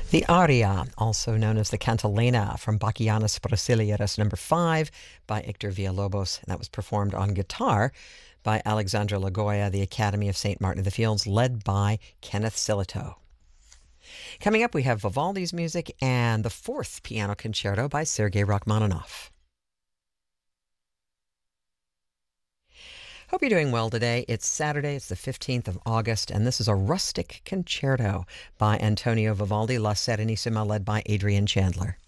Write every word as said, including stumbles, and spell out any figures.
The aria, also known as the cantilena from Bachianas Brasileiras number five by Hector Villalobos, and that was performed on guitar by Alexandra Lagoya, the Academy of Saint Martin of the Fields, led by Kenneth Silito. Coming up, we have Vivaldi's music and the fourth piano concerto by Sergei Rachmaninoff. Hope you're doing well today. It's Saturday, it's the fifteenth of August, and this is a rustic concerto by Antonio Vivaldi, La Serenissima, led by Adrian Chandler.